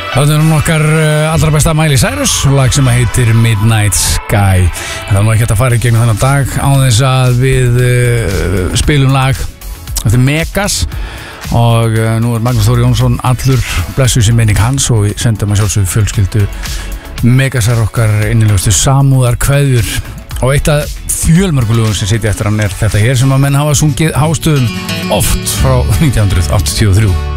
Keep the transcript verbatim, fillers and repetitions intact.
Það er okkar allra besta Miley Cyrus, lag sem heitir Midnight Sky. Það er nú ekki hægt að fara í gegnum þennan dag á þess að við uh, spilum lag eftir Megas og uh, nú er Magnús Þór Jónsson allur blessuð sem minning hans og við sendum að sjálfsögðu fjölskyldu Megasar okkar innilegustu samúðar kveðjur og eitt af fjölmörgulugum sem sitja eftir hann er þetta hér sem að menn hafa sungið hástöðum oft frá nítján hundruð áttatíu og þrjú.